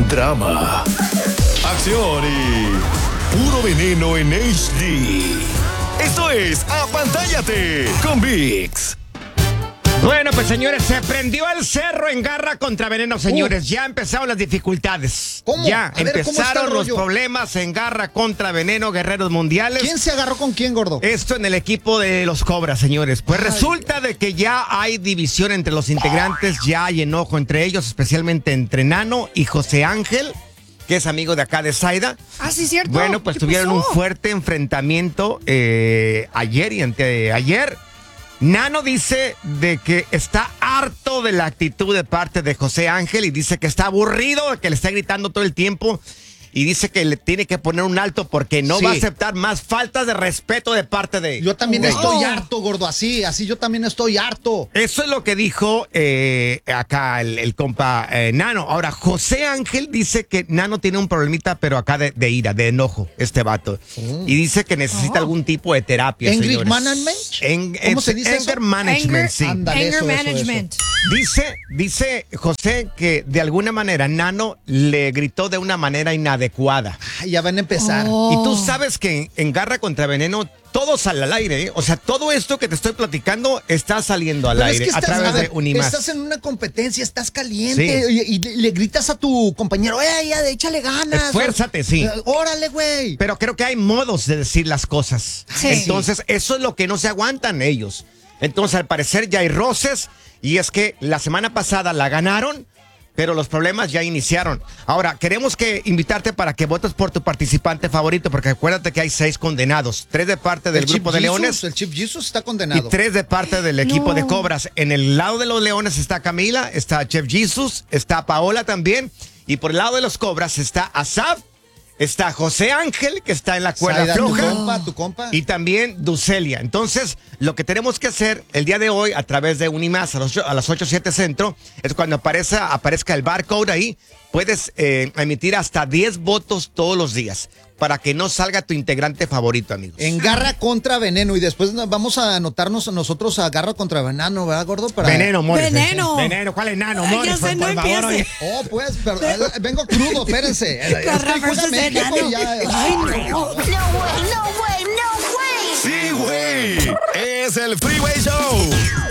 drama, acción y puro veneno en HD. Esto es Apantállate con VIX. Bueno, pues señores, se prendió el cerro en Garra contra Veneno, señores. Ya empezaron las dificultades. ¿Cómo? Ya A ver, ¿cómo está empezaron el los rollo? problemas en Garra contra Veneno, guerreros mundiales. ¿Quién se agarró con quién, gordo? Esto en el equipo de los Cobras, señores. Pues resulta de que ya hay división entre los integrantes, ya hay enojo entre ellos, especialmente entre Nano y José Ángel, que es amigo de acá de Zaida. Ah, sí, cierto. Bueno, pues ¿Qué tuvieron pasó? un fuerte enfrentamiento ayer y anteayer. Nano dice de que está harto de la actitud de parte de José Ángel y dice que está aburrido de que le está gritando todo el tiempo y dice que le tiene que poner un alto porque no Sí. va a aceptar más faltas de respeto de parte de... Yo también de- estoy harto, gordo, así yo también estoy harto. Eso es lo que dijo acá el compa Nano. Ahora, José Ángel dice que Nano tiene un problemita, pero acá de ira, de enojo, este vato. Y dice que necesita algún tipo de terapia, ¿Anger señores. management? ¿Cómo se dice eso? Anger management, sí. Ándale, Anger eso. management. Dice José que de alguna manera Nano le gritó de una manera inadecuada. Ay, ya van a empezar. Oh. Y tú sabes que en Garra contra Veneno todo sale al aire, ¿eh? O sea, todo esto que te estoy platicando está saliendo al Pero aire a través de Unimás. estás en una competencia, estás caliente Sí. y le gritas a tu compañero, ya, échale ganas. Esfuérzate, sí. Órale, güey. Pero creo que hay modos de decir las cosas. Sí. Entonces, eso es lo que no se aguantan ellos. Entonces, al parecer ya hay roces y es que la semana pasada la ganaron, pero los problemas ya iniciaron. Ahora, queremos invitarte para que votes por tu participante favorito, porque acuérdate que hay 6 condenados. 3 de parte del El grupo Chief de Jesus, Leones El Chief Jesus está y condenado. 3 de parte del equipo No. de Cobras. En el lado de los Leones está Camila, está Chef Jesus, está Paola también. Y por el lado de los Cobras está Asaf, está José Ángel, que está en la cuerda Zaida, floja. tu compa. Y también Ducelia. Entonces, lo que tenemos que hacer el día de hoy a través de Unimás a las 8:07 Centro es cuando aparezca el barcode ahí, puedes emitir hasta 10 votos todos los días para que no salga tu integrante favorito, amigos. En Garra contra Veneno. Y después vamos a anotarnos nosotros a Garra contra Veneno, ¿verdad, gordo? Veneno, Mores. Veneno. Veneno, ¿cuál es Nano, Ay, Mores? ya sé, Por no favor, empiece. oye. Oh, pues, pero vengo crudo, espérense. Garra Es que juega versus México Veneno. y ya. Ay, no. No way, no way, no way. Sí, güey. Es el Freeway Show.